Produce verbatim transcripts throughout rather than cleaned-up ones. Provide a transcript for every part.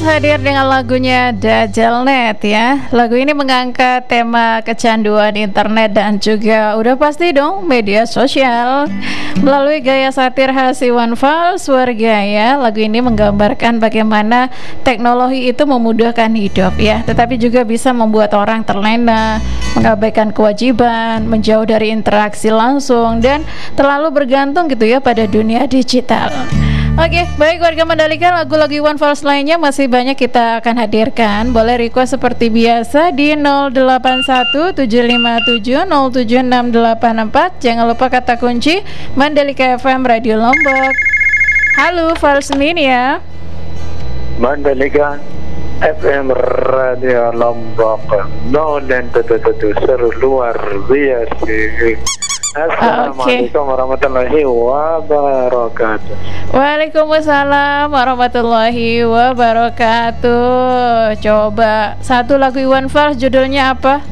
Hadir dengan lagunya Dajalnet ya. Lagu ini mengangkat tema kecanduan internet dan juga udah pasti dong media sosial. Melalui gaya satir khas Iwan Fals warga ya, lagu ini menggambarkan bagaimana teknologi itu memudahkan hidup ya, tetapi juga bisa membuat orang terlena, mengabaikan kewajiban, menjauh dari interaksi langsung dan terlalu bergantung gitu ya pada dunia digital. Oke, baik warga Mandalika, lagu-lagu Iwan Fals lainnya masih banyak kita akan hadirkan. Boleh request seperti biasa di nol delapan satu tujuh lima tujuh nol tujuh enam delapan empat. Jangan lupa kata kunci Mandalika F M Radio Lombok. Halo Fals Mania. Mandalika F M Radio Lombok. No dan tutu-tutu seru luar biasa. Assalamualaikum warahmatullahi wabarakatuh. Waalaikumsalam warahmatullahi wabarakatuh. Coba satu lagu Iwan Fals judulnya apa?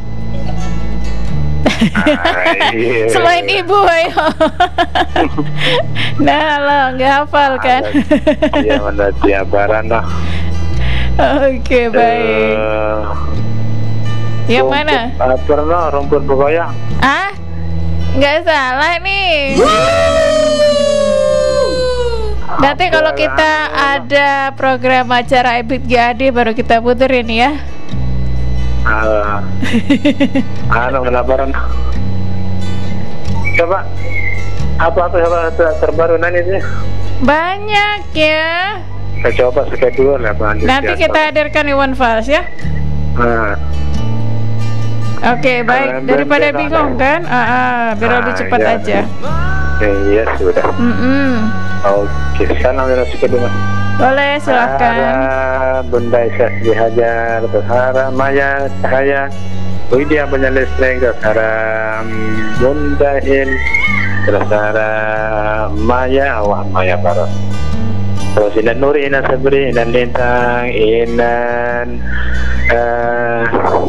Ah, iya. Selain ibu, ayo. Nah, lo nggak hafal kan? Iya, mana tiabaran lah. Oke, baik. Uh, Yang mana? Uh, pernah rumput pepaya? Ah? Nggak salah nih. Nanti kalau kita ada program acara Ebit G A D baru kita puterin ya. Ah, anu laporan. Coba apa tuh apa terbaru nanti ini? Banyak ya. Saya coba schedule lah Pak. Nanti kita hadirkan Iwan Fals ya. Nah. Oke, baik. Daripada bingung kan, ah, ah, biar lebih cepat ya. aja. Iya sudah. Mm -mm. Oke, salam ya Rasulullah. Boleh, silakan. Bunda Isyah Dihajar, Tuhara Maya Cahaya, Widya Penyelesaian, Tuhara Bunda Il, Tuhara Maya, Wah Maya Barat. Terus Inan Nuri, Inan Sabri, Inan Lintang, Inan uh,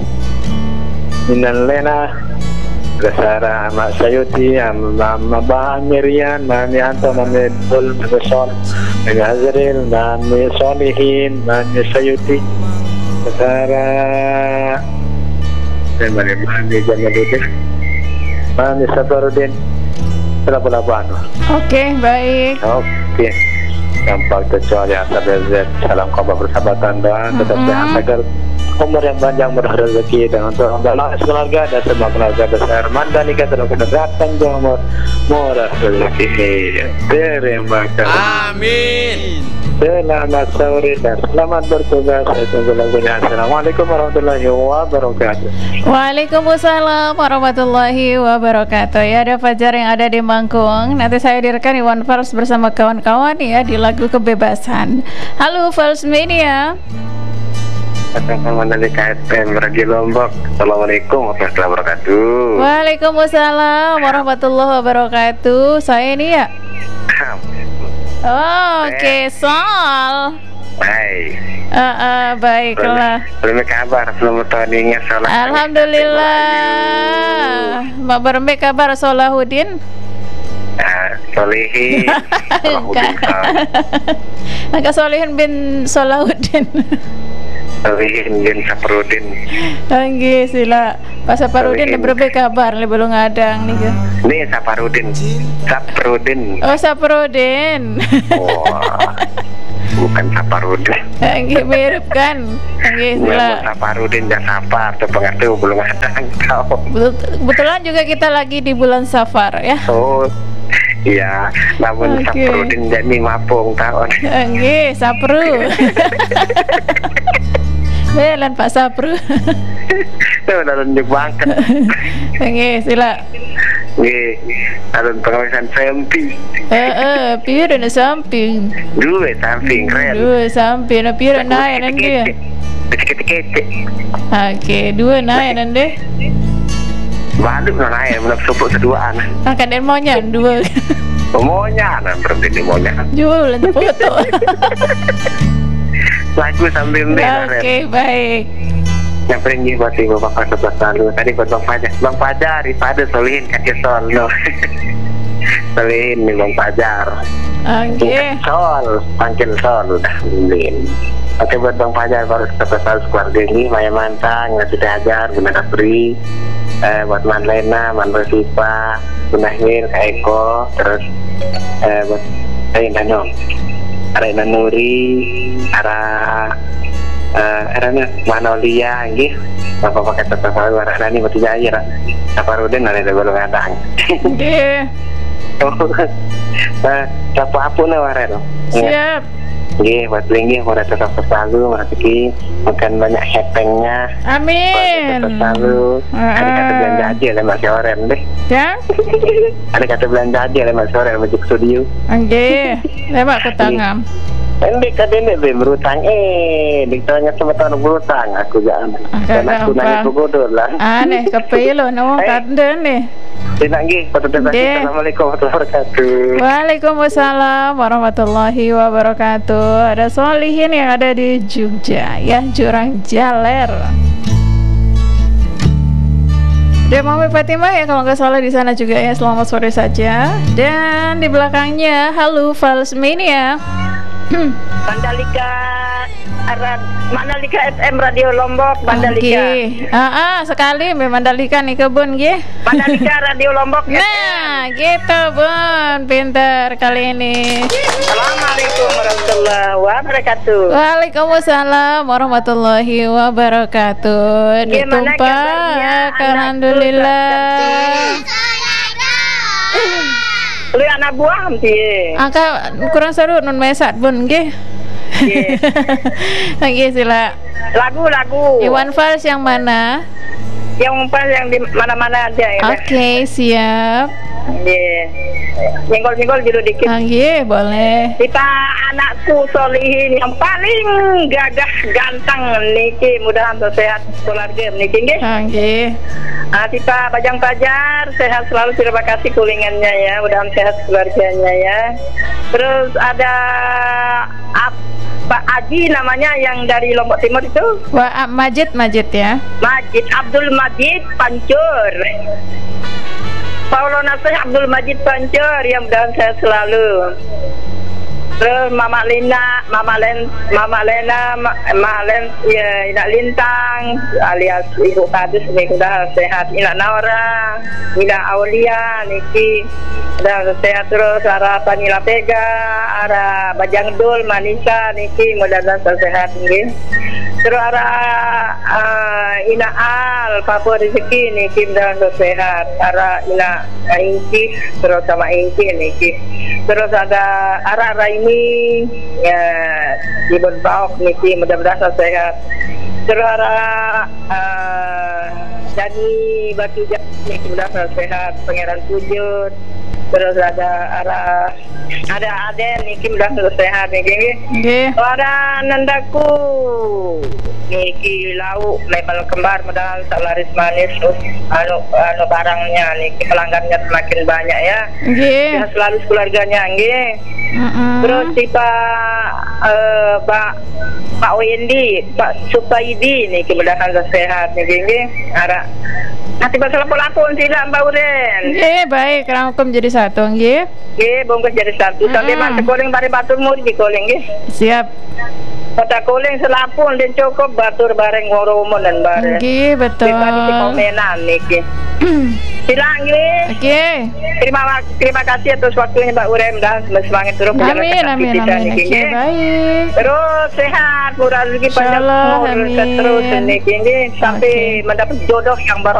Inan Lena, Gasara Amak Sayuti, Mama Bahan Mirian, Mami Anto, Mami Bul, Mami Sol, Mami Hazril, Mami Solihin, Mami Sayuti, Gasara Mami Mami Jamaluddin, Mami Safarudin, Selapan-lapan. Oke, baik. Oke, gampang kecuali asal Z. Salam kabar persahabatan dan tetap sehat agar umur yang panjang, murah rezeki dan untuk Allah keluarga dan semua keluarga besar Mandalika terus datang umur murah rezeki. Terima kasih. Amin. Selamat sore dan selamat bertugas. Saya tunggu lagunya. Assalamualaikum warahmatullahi wabarakatuh. Waalaikumsalam warahmatullahi wabarakatuh. Ya, ada Fajar yang ada di Mangkung. Nanti saya hadirkan Iwan Fals bersama kawan-kawan ya di lagu Kebebasan. Halo Fals Mania. Assalamualaikum Mandalika F M Radio Lombok. Assalamualaikum warahmatullahi wabarakatuh. Waalaikumsalam warahmatullahi wabarakatuh. Saya ini ya. Oh, oke, okay. Sol. Baik. Uh, uh, baiklah. Belum kabar, belum tahunnya salah. Alhamdulillah. Mbak berme kabar Solahuddin. Ah, Solihin. Solahuddin. Agak Solihin bin Solahuddin. Solihin bin Saparudin. Oke, sila. Pak Saparudin berbe kabar, belum ngadang nih. Nih Saparudin. Saparudin. Oh, Saparudin. Wah. Bukan Saparudin. Oke, mirip kan? Oke, sila. Saparudin dan Safar, tuh pengerti belum ada tahu. Kebetulan juga kita lagi di bulan Safar ya. Oh. Iya, namun okay. Saparudin jadi mapung tahun. Oke, Sapru. Belan Pak Sapru. Itu udah tunjuk banget. Oke, sila. Nggih, alun pengawasan samping. Eh, eh, pira na samping. Dua samping, keren. Dua samping, na pira na yan nanti. Kecil-kecil. Oke, dua na yan nanti. Balik na naik, menang supuk seduaan. Akan dan maunya dua. Maunya, nah berhenti di maunya. Jual nanti foto. Lagu sambil deh. Oke, baik. Yang peringgi buat ibu bapak sebelah lalu. Tadi buat Bang Fajar. Bang Fajar, Ipada Solihin, Kaki Sol. No. Solihin nih Bang Fajar. Oke. Sol, panggil Sol udah Lin. Oke, buat Bang Fajar baru tetap keluarga ini, Maya Mantang, Ngasih Hajar, Bunda Kapri, eh, buat Man Lena, Man Rosipa, Bunda Hil, Kak Eko, terus eh, buat Aina Nom, Aina Nuri, Ara, eh, Arana Manolia, gitu. Bapak pakai tetap selalu warna ini mati jahir. Apa Ruden ada di belum ngadang. Oke. Siapa apa nih warna? Siap. Oke, buat linggi mau tetap selalu rezeki, makan banyak hepengnya. Amin. Tetap selalu. Ada kata belanja aja lah Mas Oren deh. Ya. Ada kata belanja aja lah Mas Oren masuk studio. Oke. Lewat ke tangan. Endek kata ini berutang eh, ditanya sama tahun berutang aku jangan. Karena aku nanya bodoh lah. Aneh kepilo no kata nih. Tidak lagi. Assalamualaikum warahmatullahi wabarakatuh. Waalaikumsalam warahmatullahi wabarakatuh. Ada Solihin yang ada di Jogja ya, Jurang Jaler. Dan Mami Fatimah ya kalau nggak salah di sana juga ya. Selamat sore saja. Dan di belakangnya halo Falsmania. Mandalika Mandalika F M Radio Lombok, Mandalika. Okay. Ah, ah, sekali Mbak Mandalika nih kebun nggih. Mandalika Radio Lombok. Nah, gitu Bun, pintar kali ini. Assalamualaikum warahmatullahi wabarakatuh. Waalaikumsalam warahmatullahi wabarakatuh. Ditumpah, alhamdulillah. Lu anak buah sih. Angka kurang seru nun mesat Bun nggih. Nggih sila. Lagu-lagu. Iwan Fals yang mana? Yang pas yang di mana-mana aja ya. Oke, okay, siap. Nggih. Nyenggol-nyenggol dulu dikit. Nggih, boleh. Kita anakku Solihin yang paling gagah ganteng niki, mudah-mudahan sehat keluarga niki nggih. Nggih. Ah, kita Bajang Fajar sehat selalu, terima kasih kulingannya ya, mudah-mudahan sehat keluarganya ya. Terus ada Pak Aji namanya yang dari Lombok Timur itu. Wah, Majid Majid ya. Majid Abdul Majid Pancur. Paulo Nasir Abdul Majid Pancur yang mudah-mudahan sehat selalu. Terus Mama Lina, Mama Len, Mama Lena, Mama Len, ya, Ina Lintang, alias Ibu Kadus, ini sudah sehat. Ina Naura, Ina Aulia, Niki, sudah sehat terus. Arah Panila Pega, arah Bajang Dul, Manisa, Niki, mudah-mudahan sehat ini. Terus arah uh, Ina Al, Papua Rezeki, Niki, mudah-mudahan sehat. Arah Ina Inci, terus sama Inci, Niki. Terus ada arah Raimi, ya, Ibu Baok, Niki, mudah-mudahan sehat. Terus arah uh, Dani Batu Jati, Niki, mudah-mudahan sehat. Pangeran Pujut. Terus ada arah ada Aden, Niki, mudah-mudahan sehat, Niki. Nggih. Ada Nandaku, Niki lauk label kembar, mudah-mudahan laris manis. Terus anu anu barangnya Niki, pelanggannya semakin banyak ya. Nggih. Ya selalu keluarganya nggih. Mm-mm. Terus si Pak uh, Pak Pak Wendy, Pak Supaidi Niki, mudah-mudahan sehat Niki nggih. Ara nanti masalah pelakon sila Mbak Uren. Nggih, baik, rangkum jadi satu nggih. Nggih, bungkus jadi satu. Sampai Mm-mm. mantep koling bari batur muri di koling nggih. Siap. Kota koling selapun dan cukup batur bareng ngoromon dan bareng. Nggih, betul. Di komenan niki. Silang nggih. Oke. Terima terima kasih atas waktunya Mbak Uren, dan semangat terus Amin, amin, amin. Oke, baik. Terus sehat, murah rezeki panjang Insyaallah, umur amin. terus niki nggih sampai Oke. mendapat jodoh yang baru.